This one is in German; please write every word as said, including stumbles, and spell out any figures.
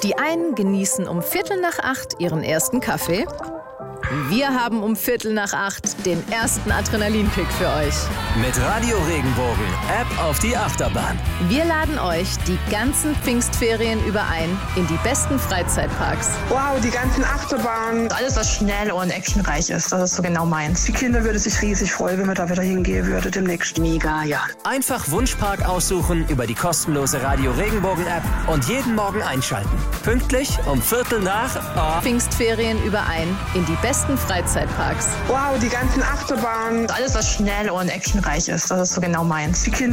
Die einen genießen um Viertel nach acht ihren ersten Kaffee. Wir haben um Viertel nach acht den ersten Adrenalinkick für euch. Mit Radio Regenbogen, App auf die Achterbahn. Wir laden euch die ganzen Pfingstferien über ein in die besten Freizeitparks. Wow, die ganzen Achterbahnen. Alles, was schnell und actionreich ist, das ist so genau meins. Die Kinder würden sich riesig freuen, wenn wir da wieder hingehen würden demnächst. Mega, ja. Einfach Wunschpark aussuchen über die kostenlose Radio Regenbogen App und jeden Morgen einschalten. Pünktlich um Viertel nach oh. Pfingstferien über ein in die besten Freizeitparks. Wow, die ganzen Achterbahnen. Alles, was schnell und actionreich ist, das ist so genau meins. Die Kinder